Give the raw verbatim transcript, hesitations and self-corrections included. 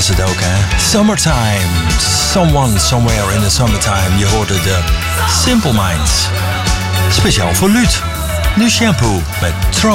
is het ook, hè? Summertime. Someone, somewhere in the summertime. Je hoorde de Simple Minds. Speciaal voor Luut. Nu Shampoo met Trouble.